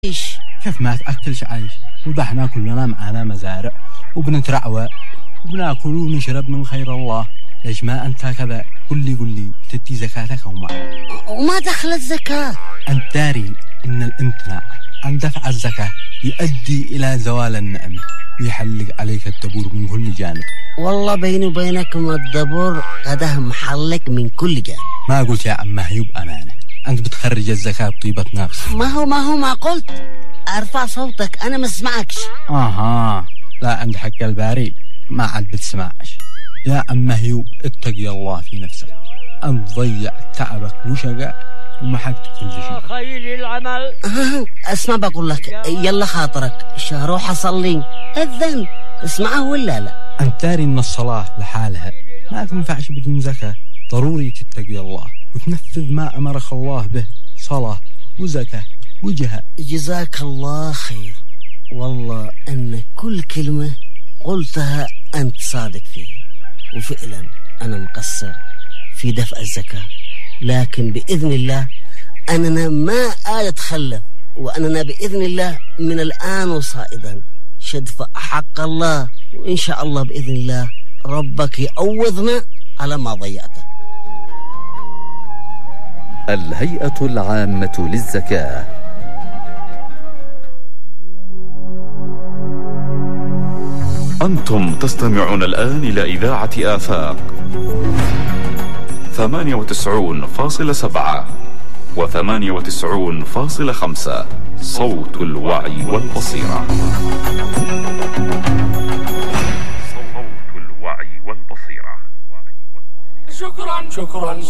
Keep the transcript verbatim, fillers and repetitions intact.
إيش؟ كيف ما تأكلش عايش؟ وضحنا كلنا معانا مزارع وبنترعوى وبناكل ونشرب من خير الله. ليش ما أنت كذا؟ قل لي قل لي تدي زكاتك أو ما؟ وما دخل الزكاة؟ أنت داري إن الامتناع عن دفع الزكاة يؤدي إلى زوال النعمة ويحلق عليك الدبور من كل جانب. والله بيني وبينكم الدبور قده محلك من كل جانب. ما قلت يا عم هيوب أمانة، أنت بتخرج الزكاة بطيبة نفس. ما هو ما هو ما قلت ارفع صوتك أنا ما اسمعكش. آها لا، عند حق الباري ما عاد بتسمعش. يا عم هيوب اتقي الله في نفسك، أنت ضيع تعبك وشقة ومحقت كل شيء. خير العمل. اسمع بقول لك، يلا خاطرك شهروح أصلي أذن، اسمعه ولا لا؟ أنت داري إن الصلاة لحالها ما تنفعش بدون زكاة. ضروري تتقي الله وتنفذ ما أمرك الله به، صلاة وزكاة وجهاد. جزاك الله خير، والله أن كل كلمة قلتها أنت صادق فيها، وفعلا أنا مقصر في دفع الزكاة، لكن بإذن الله أننا ما أتخلف، وأننا بإذن الله من الآن وصائدا شدفع حق الله، وإن شاء الله بإذن الله ربك يعوضنا على ما ضيعته. الهيئة العامة للزكاة. أنتم تستمعون الآن إلى إذاعة آفاق ثمانية وتسعون فاصلة سبعة وثمانية وتسعون فاصلة خمسة، صوت الوعي والبصيرة. صوت الوعي والبصيرة. شكرا شكرا